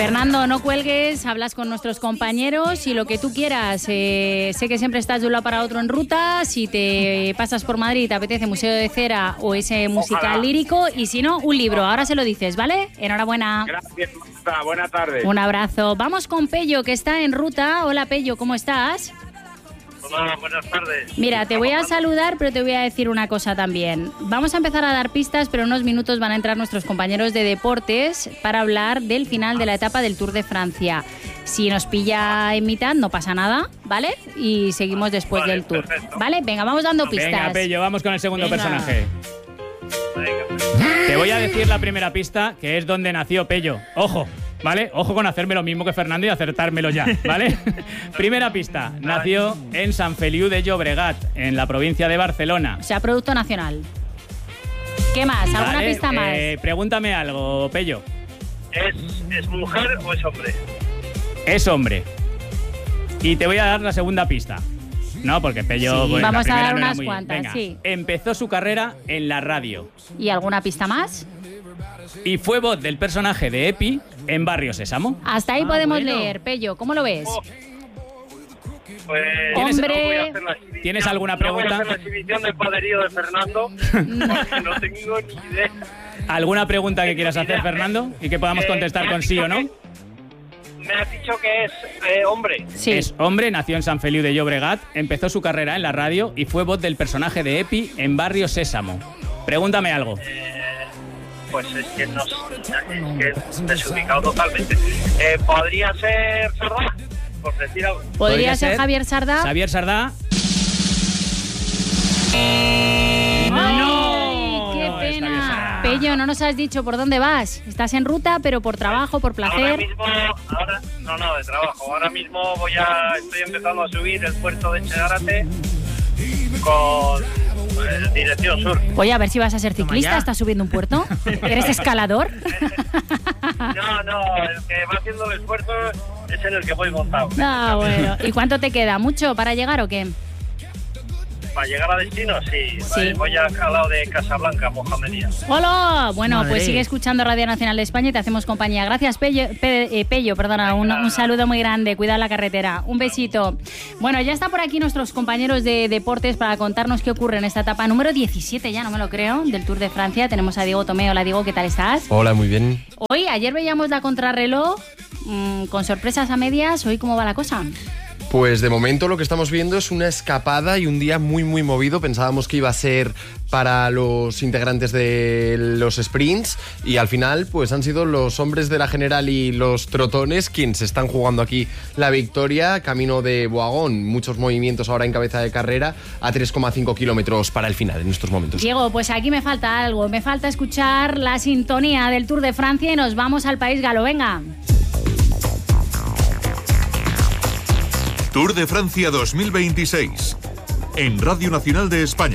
Fernando, no cuelgues, hablas con nuestros compañeros y lo que tú quieras. Sé que siempre estás de un lado para otro en ruta. Si te pasas por Madrid, te apetece Museo de Cera o ese musical lírico. Y si no, un libro. Ahora se lo dices, ¿vale? Enhorabuena. Gracias, buenas tardes. Un abrazo. Vamos con Pello, que está en ruta. Hola, Pello, ¿cómo estás? Hola, buenas tardes. Mira, te voy a saludar, pero te voy a decir una cosa también. Vamos a empezar a dar pistas, pero en unos minutos van a entrar nuestros compañeros de deportes para hablar del final de la etapa del Tour de Francia. Si nos pilla en mitad, no pasa nada, ¿vale? Y seguimos después del Tour. Perfecto. ¿Vale? Venga, vamos dando pistas. Venga, Pello, vamos con el segundo Venga. personaje. Te voy a decir la primera pista, que es donde nació Pello. Ojo, ¿vale? Ojo con hacerme lo mismo que Fernando y acertármelo ya, ¿vale? Primera pista. Nació en Sant Feliu de Llobregat, en la provincia de Barcelona. O sea, producto nacional. ¿Qué más? ¿Alguna Vale, pista más? Pregúntame algo, Pello. ¿Es mujer o es hombre? Es hombre. Y te voy a dar la segunda pista. No, porque Pello... Sí, pues, vamos la a primera dar no era unas muy- cuantas, Venga. sí. Empezó su carrera en la radio ¿Y alguna pista más? y fue voz del personaje de Epi en Barrio Sésamo. Hasta ahí podemos leer. Pello, ¿cómo lo ves? Pues ¿Tienes- no voy a Hombre, hacer la exhibición. ¿tienes alguna No voy pregunta? a hacer la exhibición del poderío de Fernando porque no tengo ni idea. ¿Alguna pregunta que quieras hacer, Fernando? Y que podamos contestar con sí o no. Me has dicho que es hombre. Sí. Es hombre, nació en Sant Feliu de Llobregat, empezó su carrera en la radio y fue voz del personaje de Epi en Barrio Sésamo. Pregúntame algo. Pues es que no es que desubicado totalmente. ¿Podría ser Sardá? Por decir algo. ¿Podría ser Javier Sardá? Javier Sardá. ¡Ay, ¡No! qué No es Javier pena! Sardá. Pello, no nos has dicho por dónde vas. ¿Estás en ruta, pero por trabajo, por Ahora placer? mismo, no, de trabajo. Ahora mismo estoy empezando a subir el puerto de Chegarate con dirección sur. Oye, a ver si vas a ser ciclista. ya. ¿Estás subiendo un puerto? ¿Eres escalador? No, el que va haciendo el esfuerzo es en el que voy montado. Ah, bueno. ¿Y cuánto te queda? ¿Mucho para llegar o qué? Para llegar a destino, sí. Sí. Voy al lado de Casablanca, Mohamedia. ¡Hola! Bueno, Madre. pues sigue escuchando Radio Nacional de España y te hacemos compañía. Gracias, Pello, perdona, un saludo muy grande. Cuida la carretera. Un besito. Bueno, ya está por aquí nuestros compañeros de deportes para contarnos qué ocurre en esta etapa número 17, ya no me lo creo, del Tour de Francia. Tenemos a Diego Tomeo. Hola, Diego, ¿qué tal estás? Hola, muy bien. Ayer veíamos la contrarreloj con sorpresas a medias. ¿Hoy cómo va la cosa? Pues de momento lo que estamos viendo es una escapada y un día muy muy movido. Pensábamos que iba a ser para los integrantes de los sprints y al final pues han sido los hombres de la general y los trotones quienes están jugando aquí la victoria camino de Boagón. Muchos movimientos ahora en cabeza de carrera a 3,5 kilómetros para el final en estos momentos. Diego, pues aquí me falta algo. Me falta escuchar la sintonía del Tour de Francia y nos vamos al país galo. Venga. Tour de Francia 2026 en Radio Nacional de España.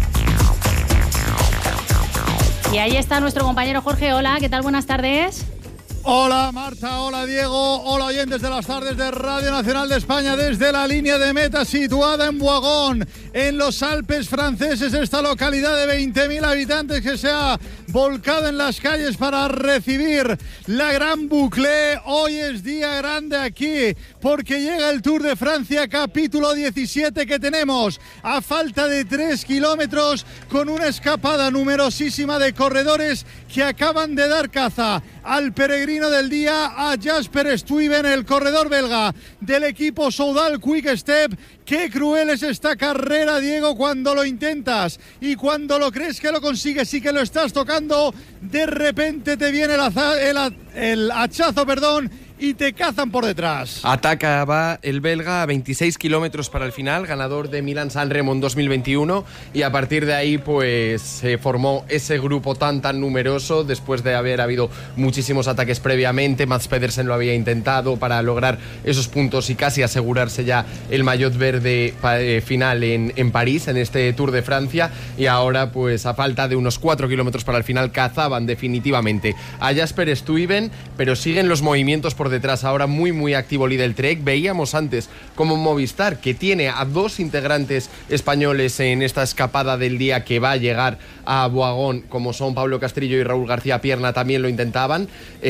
Y ahí está nuestro compañero Jorge. Hola, ¿qué tal? Buenas tardes. Hola Marta, hola Diego, hola oyentes de las tardes de Radio Nacional de España desde la línea de meta situada en Boagón, en los Alpes franceses, esta localidad de 20.000 habitantes que se ha volcado en las calles para recibir la Gran Boucle. Hoy es día grande aquí porque llega el Tour de Francia capítulo 17 que tenemos a falta de 3 kilómetros con una escapada numerosísima de corredores que acaban de dar caza al peregrino del día, a Jasper Stuyven, el corredor belga del equipo Soudal Quick Step. Qué cruel es esta carrera, Diego, cuando lo intentas y cuando lo crees que lo consigues y que lo estás tocando, de repente te viene el hachazo, y te cazan por detrás. Atacaba el belga a 26 kilómetros para el final, ganador de Milán-San Remo en 2021, y a partir de ahí pues se formó ese grupo tan numeroso después de haber habido muchísimos ataques previamente. Mads Pedersen lo había intentado para lograr esos puntos y casi asegurarse ya el maillot verde final en París, en este Tour de Francia, y ahora pues a falta de unos 4 kilómetros para el final cazaban definitivamente a Jasper Stuyven. pero siguen los movimientos por detrás. Ahora muy activo Lidl Trek. Veíamos antes como Movistar, que tiene a 2 integrantes españoles en esta escapada del día que va a llegar a Boagón, como son Pablo Castrillo y Raúl García Pierna, también lo intentaban.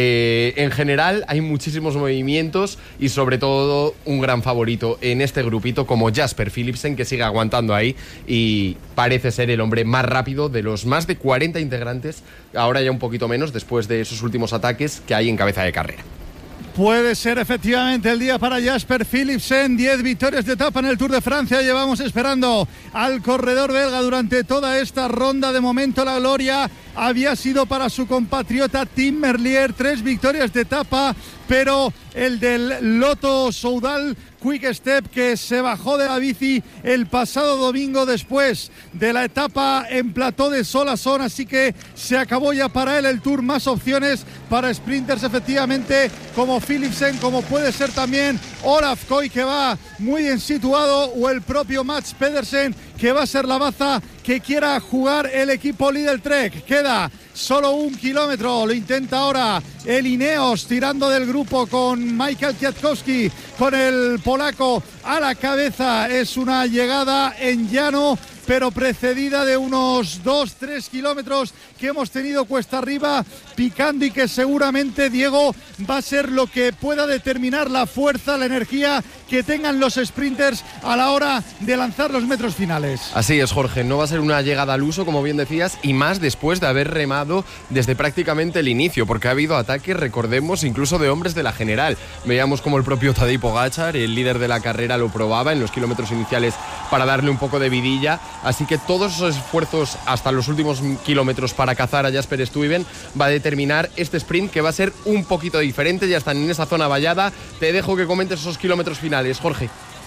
En general hay muchísimos movimientos y sobre todo un gran favorito en este grupito como Jasper Philipsen, que sigue aguantando ahí y parece ser el hombre más rápido de los más de 40 integrantes, ahora ya un poquito menos después de esos últimos ataques que hay en cabeza de carrera. Puede ser efectivamente el día para Jasper Philipsen. 10 victorias de etapa en el Tour de Francia. Llevamos esperando al corredor belga durante toda esta ronda. De momento la gloria había sido para su compatriota Tim Merlier. 3 victorias de etapa, pero el del Lotto Soudal Quick Step, que se bajó de la bici el pasado domingo después de la etapa en plató de Solasson, así que se acabó ya para él el Tour. Más opciones para sprinters efectivamente como Philipsen, como puede ser también Olaf Koy, que va muy bien situado, o el propio Mats Pedersen, que va a ser la baza que quiera jugar el equipo Lidl Trek. Queda solo 1 kilómetro, lo intenta ahora el Ineos tirando del grupo con Michael Kwiatkowski, con el polaco a la cabeza. Es una llegada en llano, pero precedida de unos 2-3 kilómetros que hemos tenido cuesta arriba picando, y que seguramente, Diego, va a ser lo que pueda determinar la fuerza, la energía que tengan los sprinters a la hora de lanzar los metros finales. Así es, Jorge, no va a ser una llegada al uso, como bien decías, y más después de haber remado desde prácticamente el inicio, porque ha habido ataques, recordemos, incluso de hombres de la general. Veíamos como el propio Tadej Pogačar, el líder de la carrera, lo probaba en los kilómetros iniciales para darle un poco de vidilla. Así que todos esos esfuerzos hasta los últimos kilómetros para cazar a Jasper Stuyven va a determinar este sprint, que va a ser un poquito diferente. Ya están en esa zona vallada. Te dejo que comentes esos kilómetros finales, Jorge.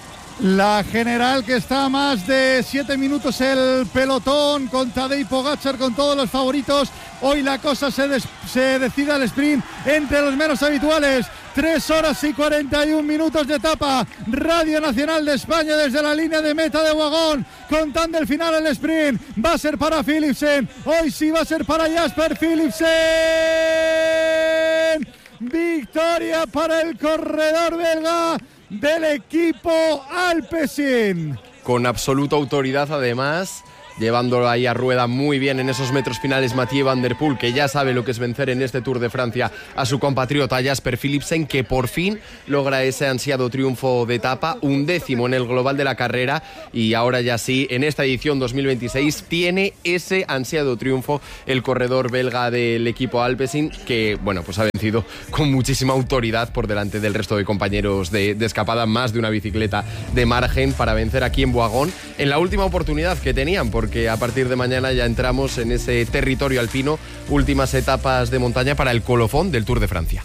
La general, que está a más de 7 minutos el pelotón, con Tadej Pogačar, con todos los favoritos. Hoy la cosa se decide al sprint entre los menos habituales. 3 horas y 41 minutos de etapa. Radio Nacional de España desde la línea de meta de Boagón, contando el final. El sprint va a ser para Philipsen. Hoy sí va a ser para Jasper Philipsen. Victoria para el corredor belga del equipo Alpecin. Con absoluta autoridad, además, llevándolo ahí a rueda muy bien en esos metros finales, Mathieu Van Der Poel, que ya sabe lo que es vencer en este Tour de Francia a su compatriota Jasper Philipsen, que por fin logra ese ansiado triunfo de etapa, 11º en el global de la carrera, y ahora ya sí, en esta edición 2026, tiene ese ansiado triunfo el corredor belga del equipo Alpecin, que, bueno, pues ha vencido con muchísima autoridad por delante del resto de compañeros de escapada, más de una bicicleta de margen para vencer aquí en Boagón, en la última oportunidad que tenían, porque a partir de mañana ya entramos en ese territorio alpino, últimas etapas de montaña para el colofón del Tour de Francia.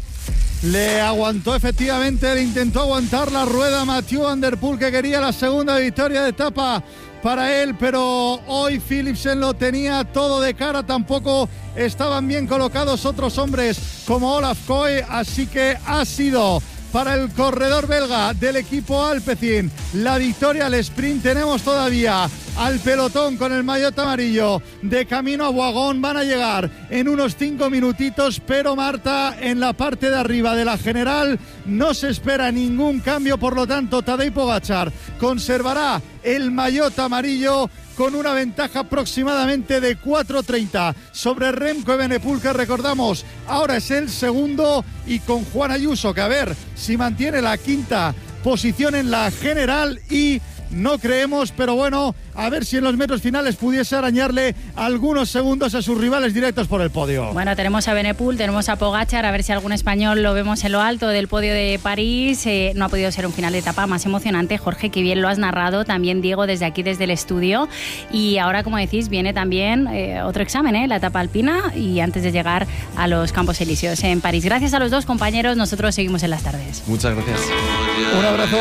Le aguantó efectivamente, le intentó aguantar la rueda Mathieu Van Der Poel, que quería la segunda victoria de etapa para él, pero hoy Philipsen lo tenía todo de cara. Tampoco estaban bien colocados otros hombres como Olaf Koy, así que ha sido para el corredor belga del equipo Alpecin la victoria al sprint. Tenemos todavía al pelotón con el maillot amarillo de camino a Boagón. Van a llegar en unos 5 minutitos, pero Marta, en la parte de arriba de la general no se espera ningún cambio, por lo tanto Tadej Pogačar conservará el maillot amarillo con una ventaja aproximadamente de 4:30 sobre Remco Evenepoel, que recordamos ahora es el segundo, y con Juan Ayuso, que a ver si mantiene la 5ª posición en la general, y no creemos, pero bueno, a ver si en los metros finales pudiese arañarle algunos segundos a sus rivales directos por el podio. Bueno, tenemos a Evenepoel, tenemos a Pogačar, a ver si algún español lo vemos en lo alto del podio de París. No ha podido ser un final de etapa más emocionante, Jorge, que bien lo has narrado, también Diego, desde aquí, desde el estudio. Y ahora, como decís, viene también otro examen, la etapa alpina, y antes de llegar a los Campos Elíseos en París. Gracias a los dos, compañeros, nosotros seguimos en las tardes. Muchas gracias. Un abrazo.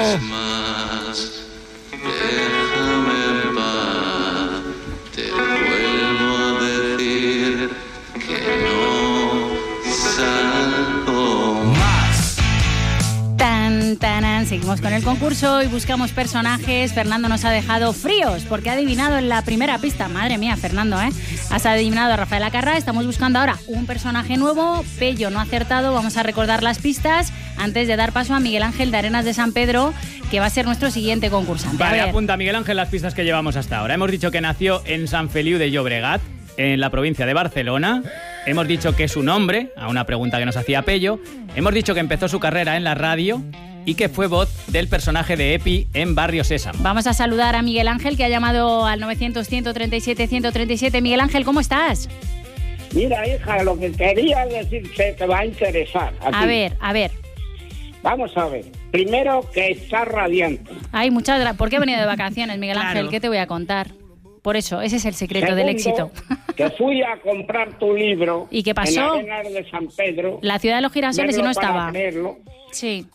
Déjame en paz, te vuelvo a decir que no salgo más. Tan, tan, Wagón. Seguimos con el concurso y buscamos personajes. Fernando nos ha dejado fríos porque ha adivinado en la primera pista. Madre mía, Fernando, ¿eh? Has adivinado a Rafael Acarrá. Estamos buscando ahora un personaje nuevo. Pello no ha acertado. Vamos a recordar las pistas antes de dar paso a Miguel Ángel de Arenas de San Pedro, que va a ser nuestro siguiente concursante. Vale, apunta Miguel Ángel las pistas que llevamos hasta ahora. Hemos dicho que nació en Sant Feliu de Llobregat, en la provincia de Barcelona. Hemos dicho que es un hombre, a una pregunta que nos hacía Pello. Hemos dicho que empezó su carrera en la radio y que fue voz del personaje de Epi en Barrio Sésamo. Vamos a saludar a Miguel Ángel, que ha llamado al 900-137-137. Miguel Ángel, ¿cómo estás? Mira, hija, lo que quería decirte te va a interesar. A ver. Vamos a ver. Primero, que está radiante. Ay, muchas gracias. ¿Por qué he venido de vacaciones, Miguel Ángel? ¿Qué te voy a contar? Por eso, ese es el secreto del éxito. Que fui a comprar tu libro. ¿Y qué pasó? En Arenas de San Pedro. La ciudad de los girasoles y no estaba. Leerlo, sí.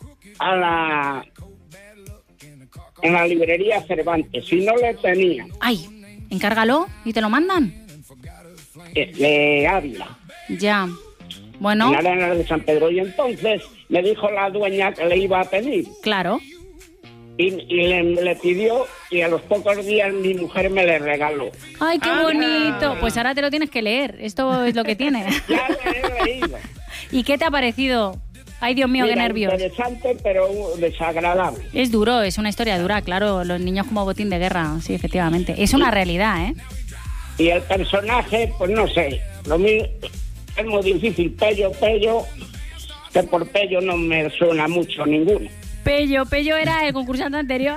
En la librería Cervantes. Si no le tenía. Ay, encárgalo y te lo mandan. De Ávila. Ya. Bueno. En Arenas de San Pedro. Y entonces me dijo la dueña que le iba a pedir. Claro. Y le pidió, y a los pocos días mi mujer me le regaló. ¡Ay, qué bonito! Pues ahora te lo tienes que leer. Esto es lo que tiene. Ya lo he leído. ¿Y qué te ha parecido? Ay, Dios mío, qué nervios. Interesante, pero desagradable. Es duro, es una historia dura, claro. Los niños como botín de guerra, sí, efectivamente. Es una realidad, ¿eh? Y el personaje, pues no sé. Lo mismo, es muy difícil. Pello, que por Pello no me suena mucho ninguno. Pello era el concursante anterior.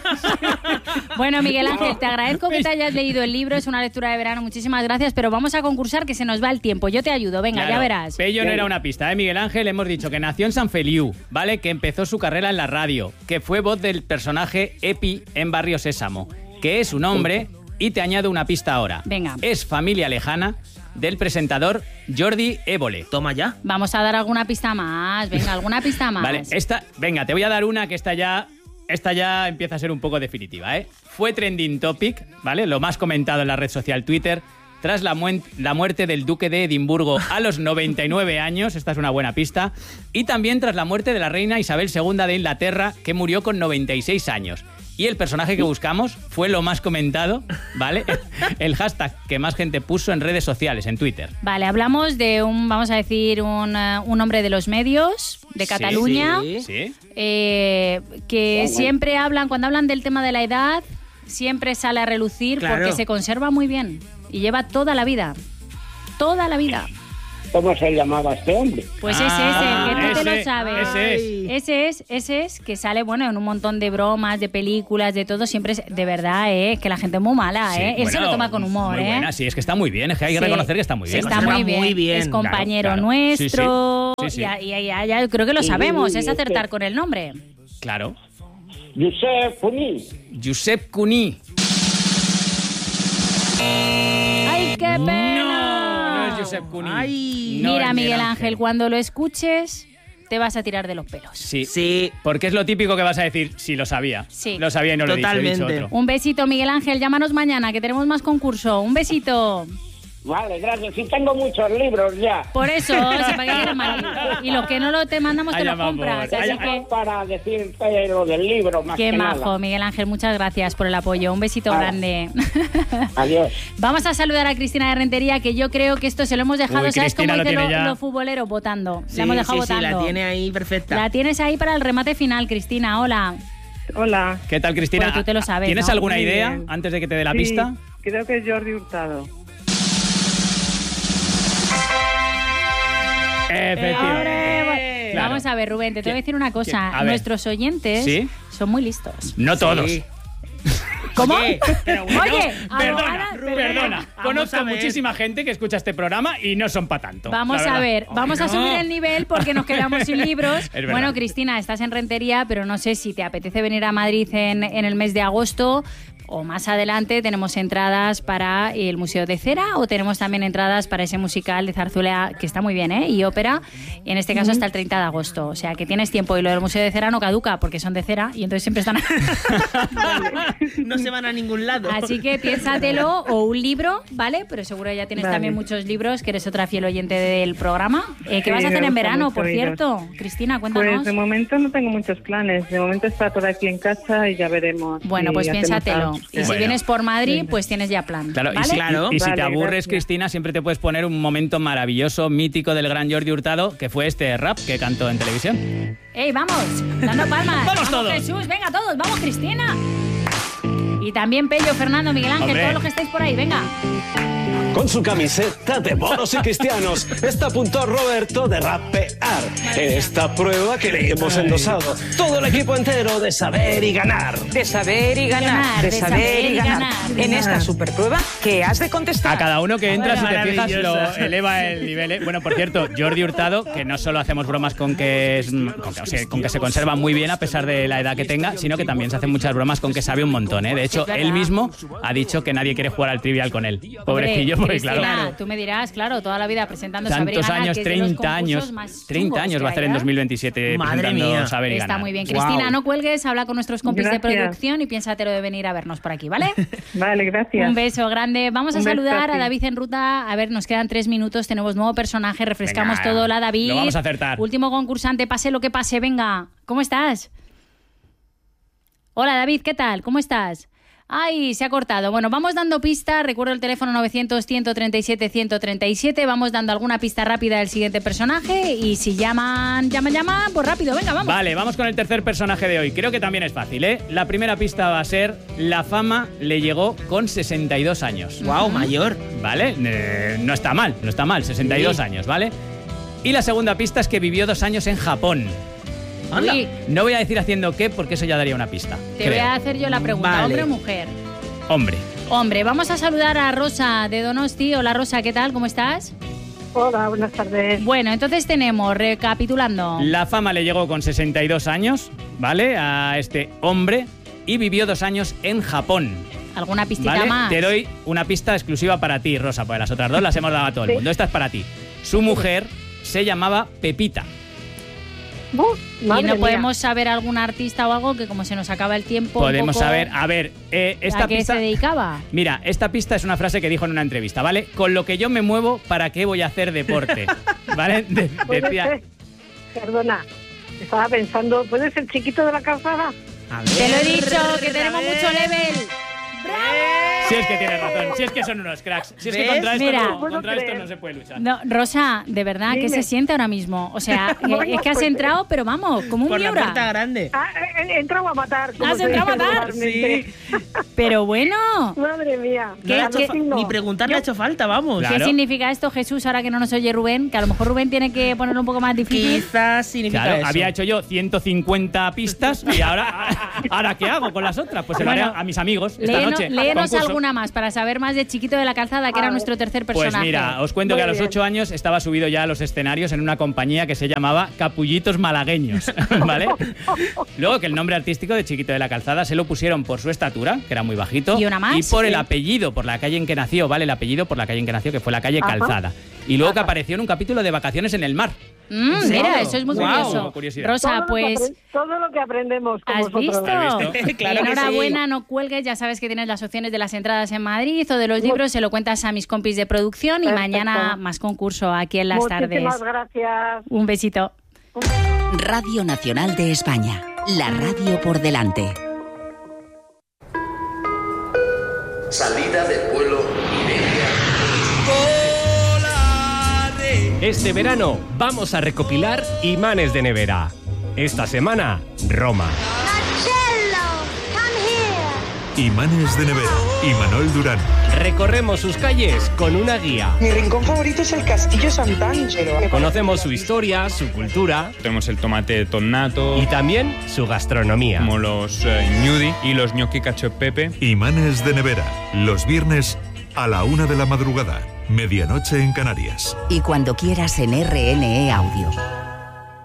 Bueno, Miguel Ángel, te agradezco que te hayas leído el libro, es una lectura de verano, muchísimas gracias, pero vamos a concursar que se nos va el tiempo. Yo te ayudo, venga, claro, ya verás. Pello no era una pista, Miguel Ángel, hemos dicho que nació en Sant Feliu, ¿vale? Que empezó su carrera en la radio, que fue voz del personaje Epi en Barrio Sésamo, que es un hombre, y te añado una pista ahora. Venga. Es familia lejana del presentador Jordi Évole. Toma ya. Vamos a dar alguna pista más, venga, alguna pista más. Vale, venga, te voy a dar una que esta ya empieza a ser un poco definitiva, ¿eh? Fue trending topic, ¿vale? Lo más comentado en la red social Twitter tras la muerte del duque de Edimburgo a los 99 años, esta es una buena pista, y también tras la muerte de la reina Isabel II de Inglaterra, que murió con 96 años. Y el personaje que buscamos fue lo más comentado, ¿vale? El hashtag que más gente puso en redes sociales, en Twitter. Vale, hablamos de vamos a decir, un hombre de los medios, de Cataluña, sí. Que siempre cuando hablan del tema de la edad, siempre sale a relucir, claro, porque se conserva muy bien y lleva toda la vida. Toda la vida. ¿Cómo se llamaba este hombre? Pues ese, que tú te lo sabes. Ese es, que sale, bueno, en un montón de bromas, de películas, de todo, siempre es, de verdad, que la gente es muy mala, sí, Él bueno, se lo toma con humor, muy buena, sí, es que está muy bien, es que hay que reconocer que está muy bien. Está muy bien, es compañero nuestro, sí. Ya creo que lo sabemos, es acertar con el nombre. Claro. Josep Cuní. ¡Ay, qué pena! Josep Cuní. Mira, Miguel Ángel, cuando lo escuches te vas a tirar de los pelos. Sí, porque es lo típico que vas a decir, sí, lo sabía. Sí. Lo sabía y no lo he dicho otro. Un besito, Miguel Ángel, llámanos mañana, que tenemos más concurso. Un besito. Vale, gracias. Sí, tengo muchos libros ya. Por eso, se paga mal. Y los que no te mandamos te los compras. Así que para decirte lo del libro, más qué que majo, nada. Miguel Ángel, muchas gracias por el apoyo. Un besito grande. Adiós. Vamos a saludar a Cristina de Rentería, que yo creo que esto se lo hemos dejado, ¿sabes Cristina cómo dicen los futboleros? Votando. Sí, la hemos dejado votando. Sí, la tiene ahí perfecta. La tienes ahí para el remate final, Cristina. Hola. Hola. ¿Qué tal, Cristina? Pues tú te lo sabes, ¿Tienes ¿no? alguna Muy idea bien. antes de que te dé la Sí, pista? Creo que es Jordi Hurtado. Efectivamente. Claro. Vamos a ver, Rubén, te tengo que decir una cosa. Nuestros oyentes son muy listos. No todos. Sí. ¿Cómo? Pero bueno, Oye, perdona. Conozco muchísima gente que escucha este programa y no son para tanto. Vamos a ver, vamos a subir el nivel porque nos quedamos sin libros. Bueno, Cristina, estás en Rentería, pero no sé si te apetece venir a Madrid en el mes de agosto o más adelante tenemos entradas para el Museo de Cera o tenemos también entradas para ese musical de zarzuela que está muy bien, y ópera, en este caso hasta el 30 de agosto. O sea que tienes tiempo, y lo del Museo de Cera no caduca porque son de cera y entonces siempre están... No se van a ningún lado. Así que piénsatelo, o un libro, ¿vale? Pero seguro ya tienes también muchos libros, que eres otra fiel oyente del programa. ¿Qué vas a hacer en verano, por cierto? Cristina, cuéntanos. Pues de momento no tengo muchos planes. De momento estar por aquí en casa y ya veremos. Bueno, pues piénsatelo. Y si vienes por Madrid, pues tienes ya plan. Claro, ¿vale? y si te aburres, Cristina, siempre te puedes poner un momento maravilloso, mítico del gran Jordi Hurtado, que fue este rap que cantó en televisión. ¡Ey, vamos! Dando palmas. ¡Vamos todos! Jesús, venga todos, vamos Cristina. Y también Pello, Fernando, Miguel Ángel, todos los que estáis por ahí, venga. Con su camiseta de moros y cristianos está a punto Roberto de rapear en esta prueba que le hemos endosado todo el equipo entero de saber y ganar. De saber y ganar, de saber y ganar. En esta superprueba que has de contestar. A cada uno que entra, si te fijas, lo eleva el nivel. Bueno, por cierto, Jordi Hurtado, que no solo hacemos bromas con que se conserva muy bien a pesar de la edad que tenga, sino que también se hacen muchas bromas con que sabe un montón. De hecho, él mismo ha dicho que nadie quiere jugar al Trivial con él. Pobrecillo. Cristina, claro. Tú me dirás, claro, toda la vida presentando Saber y Ganar, años, que es 30 años, 30 años va a hacer en 2027 presentando Saber y Ganar. Está muy bien. Cristina, no cuelgues, habla con nuestros compis de producción y piénsatelo de venir a vernos por aquí, ¿vale? Vale, gracias. Un beso grande. Vamos a saludar a David en ruta. A ver, nos quedan 3 minutos, tenemos nuevo personaje, refrescamos todo. Hola, David. Lo vamos a acertar. Último concursante, pase lo que pase, venga. ¿Cómo estás? Hola, David, ¿qué tal? ¿Cómo estás? Ay, se ha cortado. Bueno, vamos dando pistas. Recuerdo el teléfono 900-137-137. Vamos dando alguna pista rápida del siguiente personaje. Y si llaman, pues rápido, venga, vamos. Vale, vamos con el tercer personaje de hoy. Creo que también es fácil, ¿eh? La primera pista va a ser: la fama le llegó con 62 años. ¡Guau, mayor! ¿Vale? No está mal, 62 años, ¿vale? Y la segunda pista es que vivió 2 años en Japón. ¡Anda! No voy a decir haciendo qué, porque eso ya daría una pista. Voy a hacer yo la pregunta. Vale. ¿Hombre o mujer? Hombre. Hombre. Vamos a saludar a Rosa de Donosti. Hola, Rosa, ¿qué tal? ¿Cómo estás? Hola, buenas tardes. Bueno, entonces tenemos, recapitulando. La fama le llegó con 62 años, ¿vale? A este hombre, y vivió 2 años en Japón. ¿Alguna pistita ¿Vale? más? Te doy una pista exclusiva para ti, Rosa, porque las otras 2 las hemos dado a todo el mundo. Esta es para ti. Su mujer se llamaba Pepita. ¿Y no podemos saber algún artista o algo que, como se nos acaba el tiempo, podemos un poco, saber, a ver, esta ¿a qué pista se dedicaba? Mira, esta pista es una frase que dijo en una entrevista, ¿vale? Con lo que yo me muevo, ¿para qué voy a hacer deporte? ¿Vale? Decía... Perdona, estaba pensando, ¿puede ser Chiquito de la Calzada? Te lo he dicho, que tenemos mucho level. ¡Bravo! Si es que tienes razón, si es que son unos cracks. Si es que contra esto no se puede luchar. No, Rosa, de verdad, ¿qué se siente ahora mismo? O sea, es que has entrado, pero vamos, como un por Miura. la puerta grande. He entrado a matar. ¿Has entrado a matar? Sí. Pero bueno. Madre mía. Ni preguntar le ha hecho falta, vamos. ¿Qué significa esto, Jesús, ahora que no nos oye Rubén? Que a lo mejor Rubén tiene que ponerlo un poco más difícil. Quizás significa eso. Había hecho yo 150 pistas y ahora ¿qué hago con las otras? Pues se lo haré a mis amigos esta noche. Léenos alguna más para saber más de Chiquito de la Calzada, que era nuestro tercer personaje. Pues mira, os cuento que a los 8 años estaba subido ya a los escenarios en una compañía que se llamaba Capullitos Malagueños, ¿vale? Luego que el nombre artístico de Chiquito de la Calzada se lo pusieron por su estatura, que era muy bajito, y una más, y por el apellido, por la calle en que nació, ¿vale? El apellido por la calle en que nació, que fue la calle Calzada. Y luego que apareció en un capítulo de Vacaciones en el Mar. Mira, eso es muy curioso. Rosa, pues... Todo lo que aprendemos con ¿Has vosotros. visto? Claro. Enhorabuena, no cuelgues, ya sabes que tienes las opciones de las entradas en Madrid o de los libros, se lo cuentas a mis compis de producción. Perfecto. Y mañana más concurso aquí en las tardes. Muchísimas gracias. Un besito. Radio Nacional de España, la radio por delante. Salida del vuelo Iberia. Este verano vamos a recopilar imanes de nevera. Esta semana, Roma. Imanes de nevera. Imanol Durán. Recorremos sus calles con una guía. Mi rincón favorito es el Castillo Sant'Angelo. Conocemos su historia, su cultura. Tenemos el tomate tonnato. Y también su gastronomía. Como los gnudi y los gnocchi cacio e pepe. Imanes de nevera. Los viernes a la 1 de la madrugada. Medianoche en Canarias. Y cuando quieras en RNE Audio.